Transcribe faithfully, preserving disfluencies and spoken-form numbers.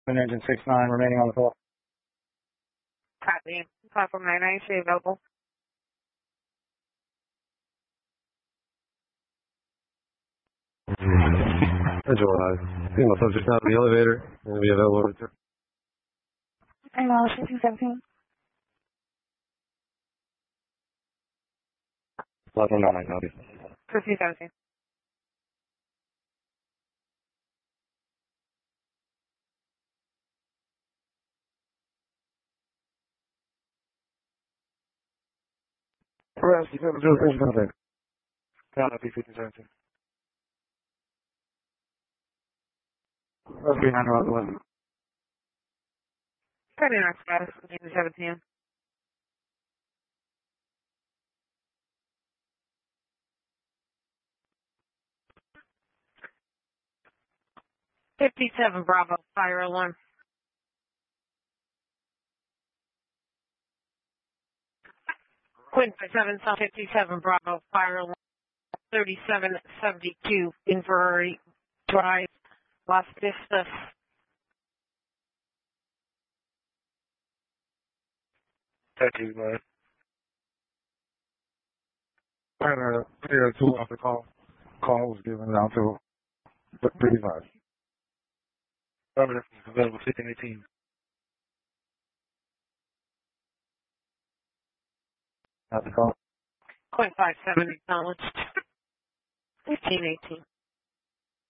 Engine six nine remaining on the call. Copy. Platform nine nine, stay available. Visualize. Female subject out of the elevator and be available to return. I'm all fifteen seventeen. Platform nine nine, copy. fifteen seventeen. Rest, you have to do things about that. Count up, P fifteen seventeen. Rest behind about eleven. Turning our status, fifteen seventeen. fifty-seven Bravo, fire alarm. Quinn seven South fifty-seven Bravo, fire alarm. thirty-seven seventy-two Inverary Drive, Las Vistas. Thank you, man. I had a clear two off the call. Call was given down to thirty-five. Affirmative, available fifteen eighteen. Not the call. Quinn five seven acknowledged. fifteen eighteen.